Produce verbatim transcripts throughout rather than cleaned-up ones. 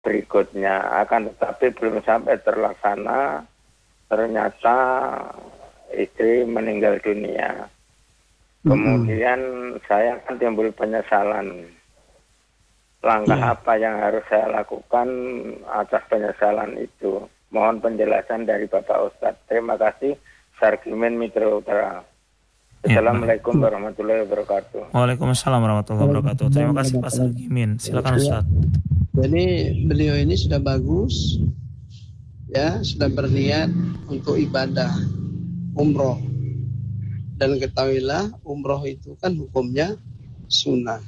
berikutnya. Akan tetapi belum sampai terlaksana, ternyata istri meninggal dunia. Kemudian mm-hmm. saya kan timbul penyesalan. Langkah yeah. apa yang harus saya lakukan atas penyesalan itu? Mohon penjelasan dari Bapak Ustadz. Terima kasih. Sargimin Mitra Utara. Assalamualaikum ya, warahmatullahi wabarakatuh. Waalaikumsalam warahmatullahi wabarakatuh. Terima kasih Pak Sargimin. Silakan Ustaz. Jadi beliau ini sudah bagus, ya, sudah berniat untuk ibadah umroh. Dan ketahuilah umroh itu kan hukumnya sunnah.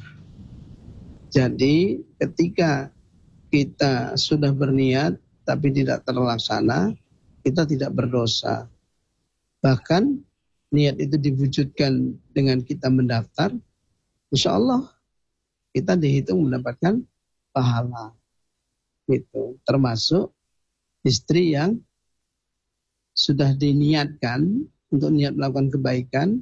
Jadi ketika kita sudah berniat tapi tidak terlaksana, kita tidak berdosa. Bahkan niat itu diwujudkan dengan kita mendaftar, insya Allah kita dihitung mendapatkan pahala. Gitu. Termasuk istri yang sudah diniatkan untuk niat melakukan kebaikan,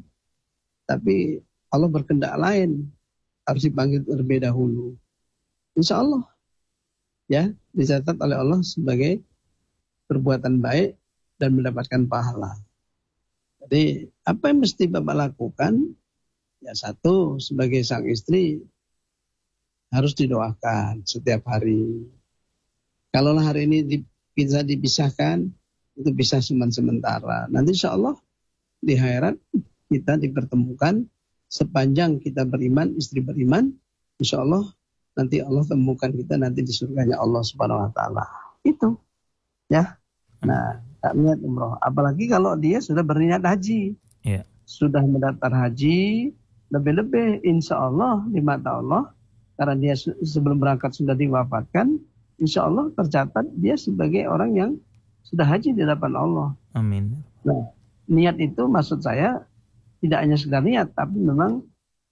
tapi Allah berkehendak lain, harus dipanggil terlebih dahulu. Insya Allah, ya, dicatat oleh Allah sebagai perbuatan baik dan mendapatkan pahala. Jadi apa yang mesti Bapak lakukan? Ya satu, sebagai sang istri harus didoakan setiap hari. Kalau hari ini bisa dipisahkan, itu bisa sementara. Nanti insya Allah di akhirat kita dipertemukan sepanjang kita beriman, istri beriman. Insya Allah nanti Allah temukan kita nanti di surganya Allah Subhanahu Wa Taala. Itu, ya. Nah. Tak niat umroh, apalagi kalau dia sudah berniat haji, yeah. sudah mendaftar haji, lebih-lebih insya Allah di mata Allah, karena dia sebelum berangkat sudah diwafatkan, insya Allah tercatat dia sebagai orang yang sudah haji di hadapan Allah. Amin. Nah, niat itu maksud saya tidak hanya sekedar niat, tapi memang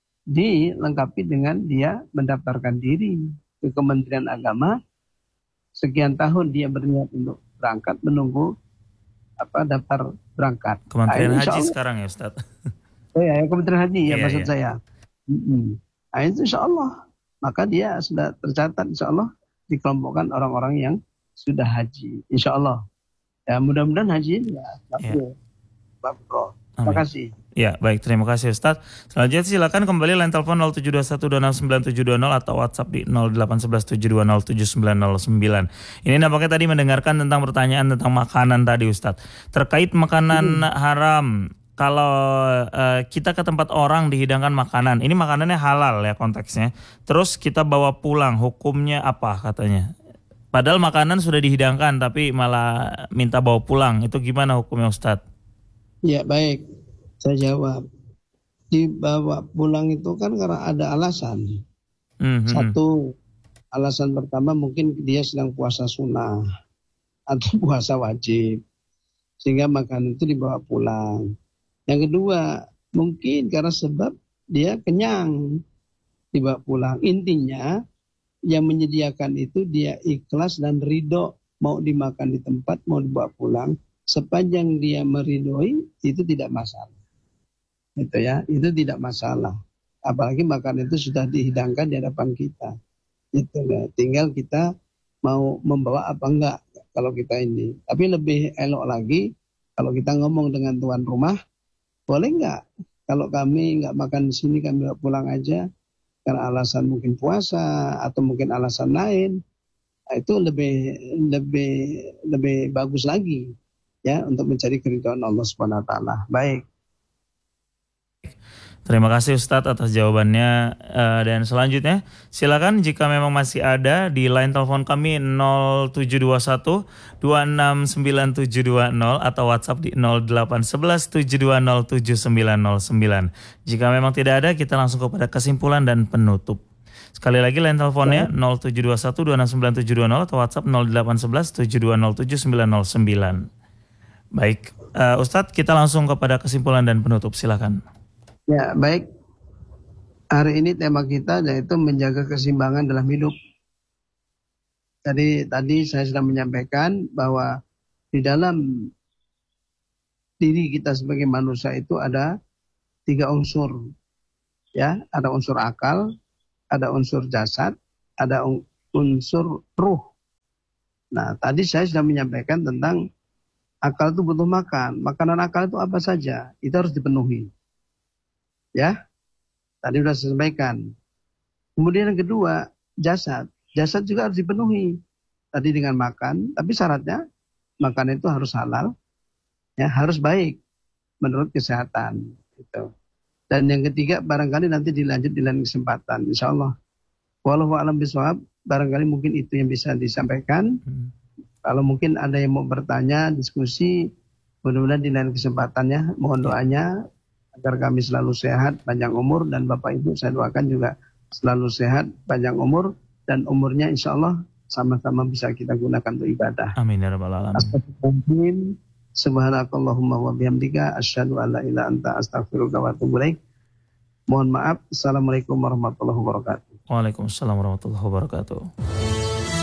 dilengkapi dengan dia mendaftarkan diri ke Kementerian Agama. Sekian tahun dia berniat untuk berangkat, menunggu apa daftar berangkat. Kementerian nah, Haji Allah, sekarang ya Ustaz. Oh ya, Kementerian Haji ya iya, maksud iya. saya. Mm-hmm. Nah itu insya Allah. Maka dia sudah tercatat insya Allah dikelompokkan orang-orang yang sudah haji. Insya Allah. Ya mudah-mudahan haji ya. Iya. Terima kasih. Ya, baik, terima kasih Ustaz. Selanjutnya silakan kembali line telepon nol tujuh dua satu dua nol sembilan tujuh dua nol atau WhatsApp di nol delapan satu satu tujuh dua nol tujuh sembilan nol sembilan. Ini nampaknya tadi mendengarkan tentang pertanyaan tentang makanan tadi Ustaz. Terkait makanan hmm. haram, kalau uh, kita ke tempat orang dihidangkan makanan, ini makanannya halal ya konteksnya. Terus kita bawa pulang, hukumnya apa katanya? Padahal makanan sudah dihidangkan tapi malah minta bawa pulang. Itu gimana hukumnya Ustaz? Ya, baik. Saya jawab, dibawa pulang itu kan karena ada alasan. Mm-hmm. Satu, alasan pertama mungkin dia sedang puasa sunnah atau puasa wajib, sehingga makanan itu dibawa pulang. Yang kedua, mungkin karena sebab dia kenyang dibawa pulang. Intinya yang menyediakan itu dia ikhlas dan ridho, mau dimakan di tempat, mau dibawa pulang. Sepanjang dia meridhoi itu tidak masalah. Itu ya, itu tidak masalah. Apalagi makan itu sudah dihidangkan di hadapan kita. Itu ya. Tinggal kita mau membawa apa enggak kalau kita ini. Tapi lebih elok lagi kalau kita ngomong dengan tuan rumah, boleh enggak kalau kami enggak makan di sini kami bawa pulang aja karena alasan mungkin puasa atau mungkin alasan lain. Nah, itu lebih lebih lebih bagus lagi ya untuk mencari keridhaan Allah Subhanahu wa taala. Baik. Terima kasih Ustadz atas jawabannya, uh, dan selanjutnya silakan jika memang masih ada di line telepon kami nol tujuh dua satu dua enam sembilan tujuh dua nol atau WhatsApp di nol delapan satu satu tujuh dua nol tujuh sembilan nol sembilan. Jika memang tidak ada, kita langsung kepada kesimpulan dan penutup. Sekali lagi line teleponnya nol tujuh dua satu dua enam sembilan tujuh dua nol atau WhatsApp nol delapan satu satu tujuh dua nol tujuh sembilan nol sembilan. Baik, uh, Ustadz kita langsung kepada kesimpulan dan penutup, silakan. Ya, baik. Hari ini tema kita yaitu menjaga keseimbangan dalam hidup. Jadi tadi saya sudah menyampaikan bahwa di dalam diri kita sebagai manusia itu ada tiga unsur. Ya, ada unsur akal, ada unsur jasad, ada unsur ruh. Nah, tadi saya sudah menyampaikan tentang akal itu butuh makan. Makanan akal itu apa saja? Itu harus dipenuhi. Ya, tadi sudah saya sampaikan. Kemudian yang kedua, jasad. Jasad juga harus dipenuhi. Tadi dengan makan, tapi syaratnya makan itu harus halal, ya, harus baik menurut kesehatan. Gitu. Dan yang ketiga, barangkali nanti dilanjut di lain kesempatan, insya Allah. Wallahu a'lam bishawab, barangkali mungkin itu yang bisa disampaikan. Hmm. Kalau mungkin ada yang mau bertanya, diskusi, mudah-mudahan di lain kesempatannya, mohon doanya agar kami selalu sehat, panjang umur, dan Bapak Ibu saya doakan juga selalu sehat, panjang umur, dan umurnya insya Allah sama-sama bisa kita gunakan untuk ibadah. Amin ya rabbal alamin. Astagfirullahaladzim. Subhanakallahumma wa bihamdika asyhadu an la ilaha anta astaghfiruka wa atubu ilaik. Mohon maaf. Assalamualaikum warahmatullahi wabarakatuh. Waalaikumsalam warahmatullahi wabarakatuh.